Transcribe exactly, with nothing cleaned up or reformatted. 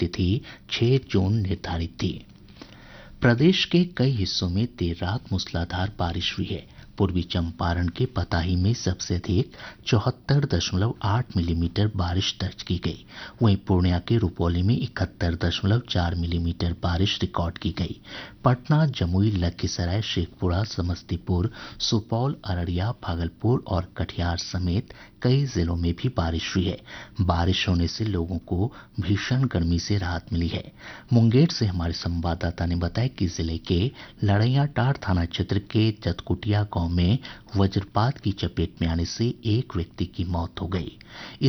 तिथि छह जून निर्धारित थी। प्रदेश के कई हिस्सों में देर रात मूसलाधार बारिश हुई है। पूर्वी चंपारण के पताही में सबसे अधिक चौहत्तर दशमलव आठ मिलीमीटर बारिश दर्ज की गई। वहीं पूर्णिया के रुपौली में इकहत्तर दशमलव चार मिलीमीटर बारिश रिकॉर्ड की गई। पटना, जमुई, लखीसराय, शेखपुरा, समस्तीपुर, सुपौल, अररिया, भागलपुर और कटिहार समेत कई जिलों में भी बारिश हुई है। बारिश होने से लोगों को भीषण गर्मी से राहत मिली है। मुंगेर से हमारे संवाददाता ने बताया कि जिले के लड़ैयाटांड़ थाना क्षेत्र के जतकुटिया गांव में वज्रपात की चपेट में आने से एक व्यक्ति की मौत हो गई।